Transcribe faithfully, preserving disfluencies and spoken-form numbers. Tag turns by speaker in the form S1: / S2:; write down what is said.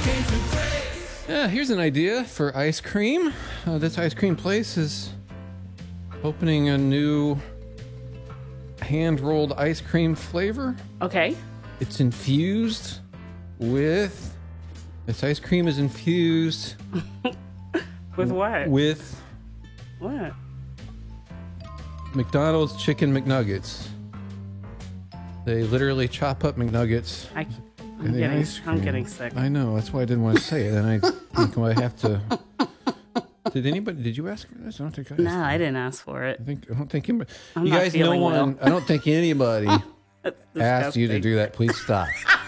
S1: Yeah, here's an idea for ice cream. Uh, this ice cream place is opening a new hand-rolled ice cream flavor.
S2: Okay.
S1: It's infused with... This ice cream is infused...
S2: With what?
S1: With...
S2: What?
S1: McDonald's chicken McNuggets. They literally chop up McNuggets.
S2: I,
S1: in
S2: I'm,
S1: the
S2: getting,
S1: ice
S2: I'm
S1: cream.
S2: getting sick.
S1: I know. That's why I didn't want to say it. And I think well, I have to... Did anybody... Did you ask for this? I don't think I asked.
S2: No, I didn't ask for it.
S1: I think I don't think anybody,
S2: I'm
S1: you
S2: not
S1: guys. No
S2: feeling
S1: one.
S2: well.
S1: I don't think anybody
S2: That's
S1: asked you to
S2: disgusting.
S1: do that. Please stop.